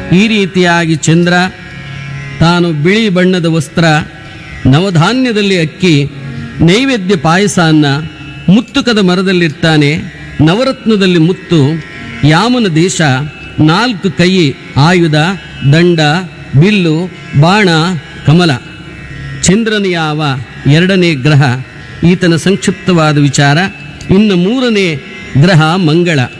ಈ ರೀತಿಯಾಗಿ ಚಂದ್ರ ತಾನು ಬಿಳಿ ಬಣ್ಣದ ವಸ್ತ್ರ, ನವಧಾನ್ಯದಲ್ಲಿ ಅಕ್ಕಿ, ನೈವೇದ್ಯ ಪಾಯಸ ಅನ್ನ, ಮುತ್ತುಕದ ಮರದಲ್ಲಿರ್ತಾನೆ, ನವರತ್ನದಲ್ಲಿ ಮುತ್ತು, ಯಾಮನ ದೇಶ, 4 ಕೈ, ಆಯುಧ, ದಂಡ, ಬಿಲ್ಲು, ಬಾಣ, ಕಮಲ. ಚಂದ್ರನ ಯಾವ 2ನೇ ಗ್ರಹ, ಈತನ ಸಂಕ್ಷಿಪ್ತವಾದ ವಿಚಾರ. ಇನ್ನು 3ನೇ ಗ್ರಹ ಮಂಗಳ.